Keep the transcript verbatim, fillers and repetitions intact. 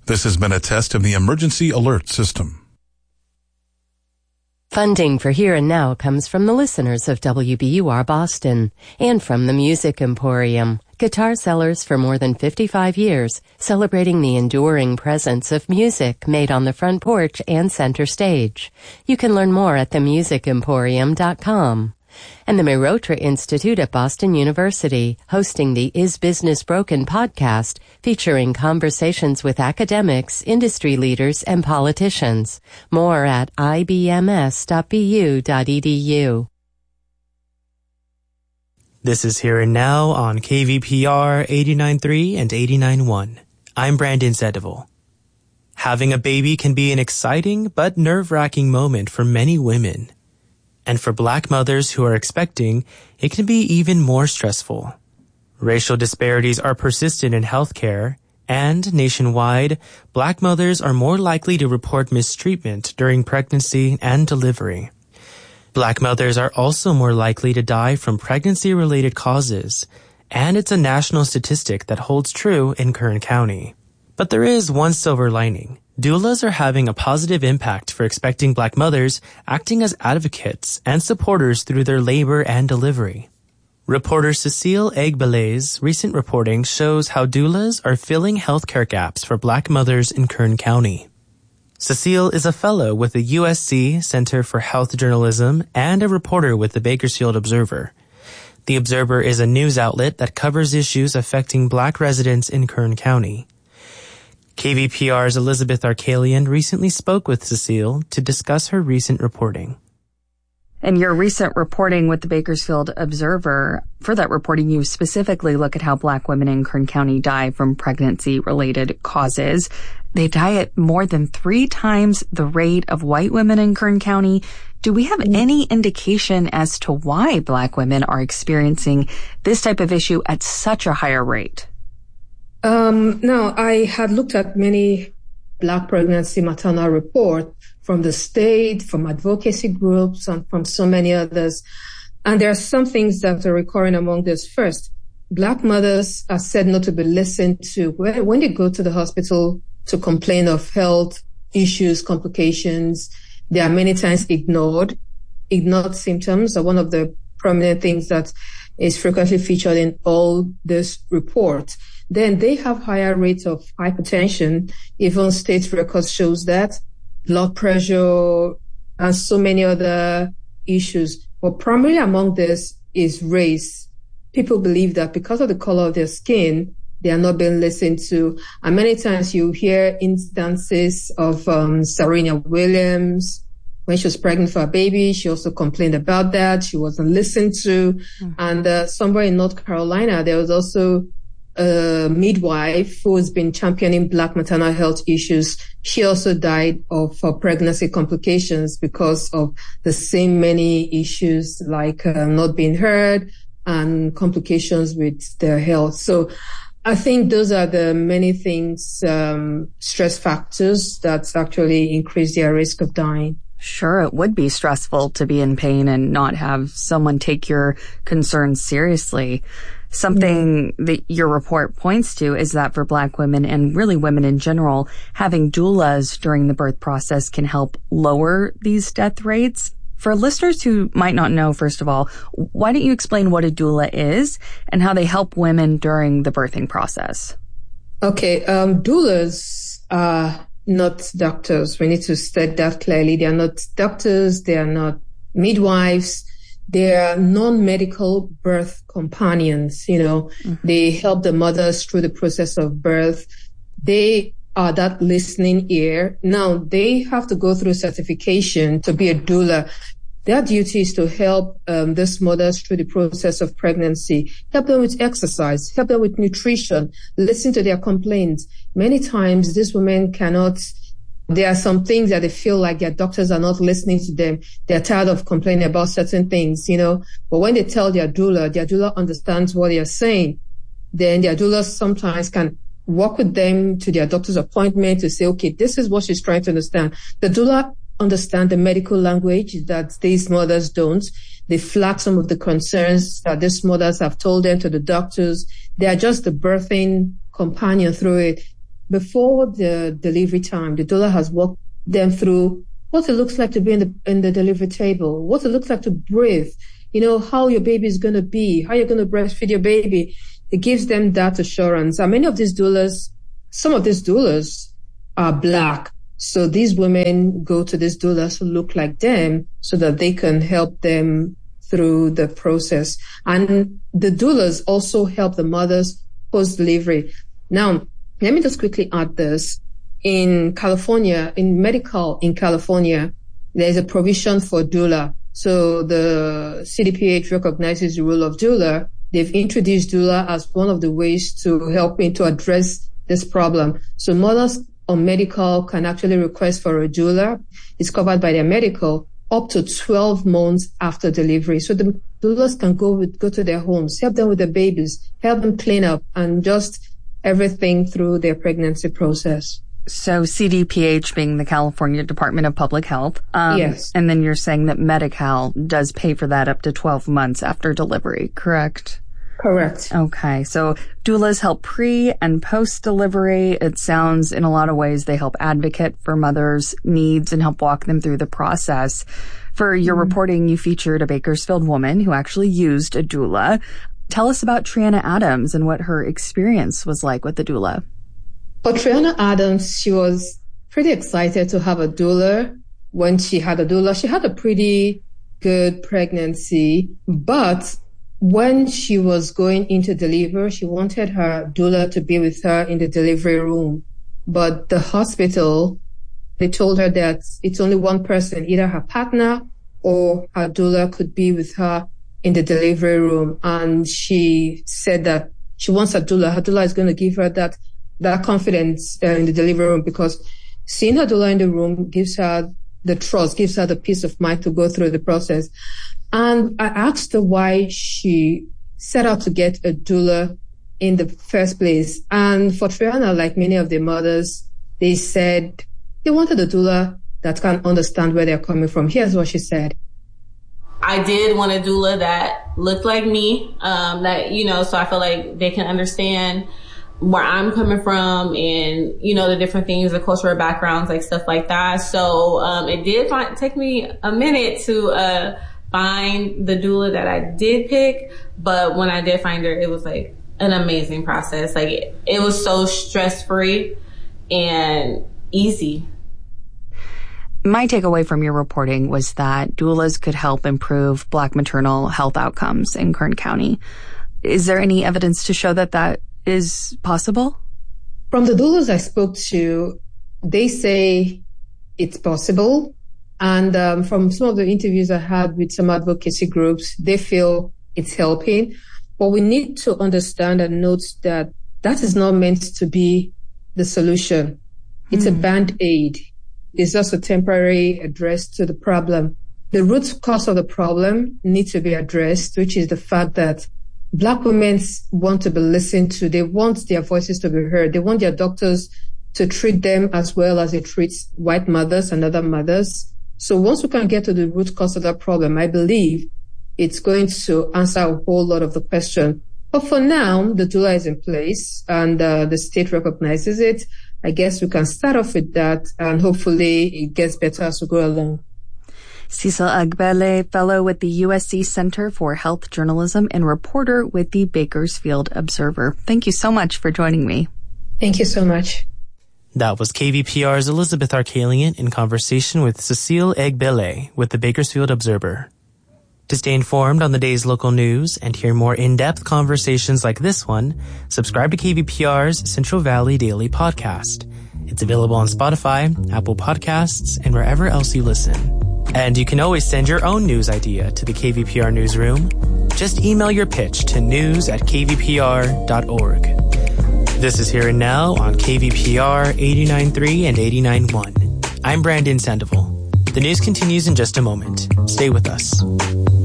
This has been a test of the Emergency Alert System. Funding for Here and Now comes from the listeners of W B U R Boston and from the Music Emporium, guitar sellers for more than fifty-five years, celebrating the enduring presence of music made on the front porch and center stage. You can learn more at the music emporium dot com. And the Mehrotra Institute at Boston University, hosting the Is Business Broken podcast, featuring conversations with academics, industry leaders, and politicians. More at I B M S dot B U dot E D U. This is Here and Now on K V P R eighty-nine point three and eighty-nine point one. I'm Brandon Zedival. Having a baby can be an exciting but nerve-wracking moment for many women. And for Black mothers who are expecting, it can be even more stressful. Racial disparities are persistent in healthcare, and nationwide, Black mothers are more likely to report mistreatment during pregnancy and delivery. Black mothers are also more likely to die from pregnancy-related causes, and it's a national statistic that holds true in Kern County. But there is one silver lining. Doulas are having a positive impact for expecting Black mothers, acting as advocates and supporters through their labor and delivery. Reporter Cecile Agbele's recent reporting shows how doulas are filling healthcare gaps for Black mothers in Kern County. Cecile is a fellow with the U S C Center for Health Journalism and a reporter with the Bakersfield Observer. The Observer is a news outlet that covers issues affecting Black residents in Kern County. K V P R's Elizabeth Arkalian recently spoke with Cecile to discuss her recent reporting. In your recent reporting with the Bakersfield Observer, for that reporting, you specifically look at how Black women in Kern County die from pregnancy-related causes. They die at more than three times the rate of white women in Kern County. Do we have any indication as to why Black women are experiencing this type of issue at such a higher rate? Um, now, I have looked at many Black pregnancy maternal reports from the state, from advocacy groups, and from so many others. And there are some things that are recurring among this. First, Black mothers are said not to be listened to. When they go to the hospital to complain of health issues, complications, they are many times ignored. Ignored symptoms are one of the prominent things that is frequently featured in all this report. Then they have higher rates of hypertension. Even state records shows that, blood pressure, and so many other issues. But primarily among this is race. People believe that because of the color of their skin, they are not being listened to. And many times you hear instances of um, Serena Williams. When she was pregnant for a baby, she also complained about that. She wasn't listened to. Mm-hmm. And uh, somewhere in North Carolina, there was also a midwife who has been championing Black maternal health issues. She also died of uh, pregnancy complications because of the same many issues like uh, not being heard and complications with their health. So I think those are the many things, um, stress factors that actually increase their risk of dying. Sure, it would be stressful to be in pain and not have someone take your concerns seriously. Something that your report points to is that for Black women and really women in general, having doulas during the birth process can help lower these death rates. For listeners who might not know, first of all, why don't you explain what a doula is and how they help women during the birthing process? Okay, um, doulas are not doctors. We need to state that clearly. They are not doctors. They are not midwives. They are non-medical birth companions. You know, mm-hmm. They help the mothers through the process of birth. They are that listening ear. Now, they have to go through certification to be a doula. Their duty is to help um, these mothers through the process of pregnancy, help them with exercise, help them with nutrition, listen to their complaints. Many times, these women cannot. There are some things that they feel like their doctors are not listening to them. They're tired of complaining about certain things, you know. But when they tell their doula, their doula understands what they are saying. Then their doula sometimes can walk with them to their doctor's appointment to say, okay, this is what she's trying to understand. The doula understand the medical language that these mothers don't. They flag some of the concerns that these mothers have told them to the doctors. They are just the birthing companion through it. before the delivery time, the doula has walked them through what it looks like to be in the in the delivery table, what it looks like to breathe, you know, how your baby is going to be, how you're going to breastfeed your baby. It gives them that assurance. And many of these doulas, some of these doulas are Black. So these women go to these doulas who look like them so that they can help them through the process. And the doulas also help the mothers post-delivery. Now, let me just quickly add this. In California, in medical in California, there's a provision for doula. So the C D P H recognizes the role of doula. They've introduced doula as one of the ways to help in to address this problem. So mothers on medical can actually request for a doula. It's covered by their medical up to twelve months after delivery. So the doulas can go with, go to their homes, help them with the babies, help them clean up and just everything through their pregnancy process. So C D P H being the California Department of Public Health. Um, yes. And then you're saying that Medi-Cal does pay for that up to twelve months after delivery, correct? Correct. Okay. So doulas help pre and post delivery. It sounds in a lot of ways they help advocate for mothers' needs and help walk them through the process. For your mm-hmm. reporting, you featured a Bakersfield woman who actually used a doula. Tell us about Triana Adams and what her experience was like with the doula. For Triana Adams, she was pretty excited to have a doula. When she had a doula, she had a pretty good pregnancy, but when she was going into deliver, she wanted her doula to be with her in the delivery room. But the hospital, they told her that it's only one person, either her partner or her doula could be with her in the delivery room. And she said that she wants a doula. Her doula is going to give her that that confidence uh, in the delivery room, because seeing her doula in the room gives her the trust, gives her the peace of mind to go through the process. And I asked her why she set out to get a doula in the first place. And for Triana, like many of the mothers, they said they wanted a doula that can understand where they're coming from. Here's what she said. I did want a doula that looked like me, um, that, you know, so I feel like they can understand where I'm coming from and, you know, the different things, the cultural backgrounds, like stuff like that. So, um, it did find, take me a minute to, uh, find the doula that I did pick. But when I did find her, it was like an amazing process. Like it, it was so stress free and easy. My takeaway from your reporting was that doulas could help improve Black maternal health outcomes in Kern County. Is there any evidence to show that that is possible? From the doulas I spoke to, they say it's possible. And um, from some of the interviews I had with some advocacy groups, they feel it's helping. But we need to understand and note that that is not meant to be the solution. It's mm. a band-aid. It's just a temporary address to the problem. The root cause of the problem needs to be addressed, which is the fact that Black women want to be listened to. They want their voices to be heard. They want their doctors to treat them as well as they treat white mothers and other mothers. So once we can get to the root cause of that problem, I believe it's going to answer a whole lot of the question. But for now, the doula is in place and uh, the state recognizes it. I guess we can start off with that and hopefully it gets better as we go along. Cecil Agbele, fellow with the U S C Center for Health Journalism and reporter with the Bakersfield Observer. Thank you so much for joining me. Thank you so much. That was K V P R's Elizabeth Arkalian in conversation with Cecile Egbele with the Bakersfield Observer. To stay informed on the day's local news and hear more in-depth conversations like this one, subscribe to K V P R's Central Valley Daily Podcast. It's available on Spotify, Apple Podcasts, and wherever else you listen. And you can always send your own news idea to the K V P R newsroom. Just email your pitch to news at k v p r dot org. This is Here and Now on K V P R eighty-nine point three and eighty-nine point one. I'm Brandon Sandoval. The news continues in just a moment. Stay with us.